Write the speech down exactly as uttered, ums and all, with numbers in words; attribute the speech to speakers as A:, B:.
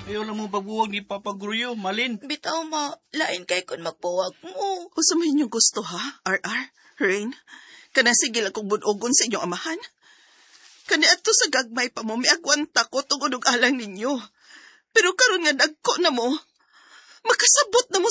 A: Ayaw lang mo pagbuwag ni Papa Gruyo, Malin.
B: Bitaw ma, lain kay kun magpuwag mo.
C: Usa man inyong gusto ha, R R, Rain? Kana sige lang kong bunogon sa inyong amahan. Kani ato sa gagmay pa mo, may agwanta ko tungod og alang ninyo. Pero karon nga dagko na mo, makasabot na mo